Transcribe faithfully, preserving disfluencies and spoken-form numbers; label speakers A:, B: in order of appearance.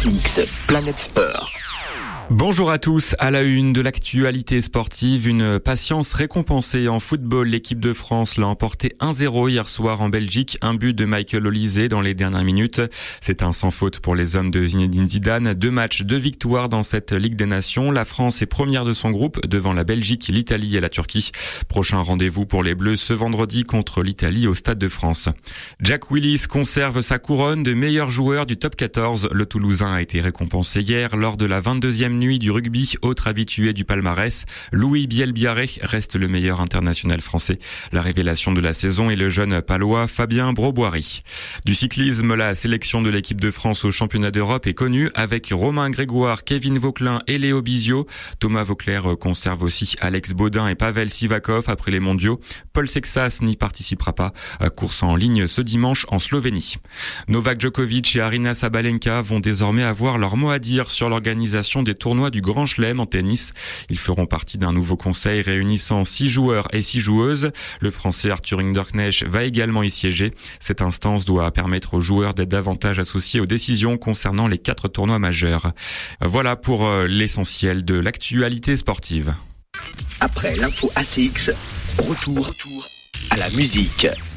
A: C X, Planète Sport.
B: Bonjour à tous, à la une de l'actualité sportive, une patience récompensée en football. L'équipe de France l'a emporté un zéro hier soir en Belgique, un but de Michael Olise dans les dernières minutes. C'est un sans faute pour les hommes de Zinedine Zidane. Deux matchs, deux victoires dans cette Ligue des Nations. La France est première de son groupe devant la Belgique, l'Italie et la Turquie. Prochain rendez-vous pour les Bleus ce vendredi contre l'Italie au Stade de France. Jack Willis conserve sa couronne de meilleur joueur du top quatorze. Le Toulousain a été récompensé hier lors de la vingt-deuxième nuit du rugby, autre habitué du palmarès. Louis Bielbiarré reste le meilleur international français. La révélation de la saison est le jeune palois Fabien Broboiry. Du cyclisme, la sélection de l'équipe de France au championnat d'Europe est connue avec Romain Grégoire, Kevin Vauquelin et Léo Bizio. Thomas Vauclair conserve aussi Alex Baudin et Pavel Sivakov après les mondiaux. Paul Sexas n'y participera pas. Course en ligne ce dimanche en Slovénie. Novak Djokovic et Aryna Sabalenka vont désormais avoir leur mot à dire sur l'organisation des tournois du Grand Chelem en tennis. Ils feront partie d'un nouveau conseil réunissant six joueurs et six joueuses. Le Français Arthur Hinderknecht va également y siéger. Cette instance doit permettre aux joueurs d'être davantage associés aux décisions concernant les quatre tournois majeurs. Voilà pour l'essentiel de l'actualité sportive.
A: Après l'info A C X, retour, retour à la musique.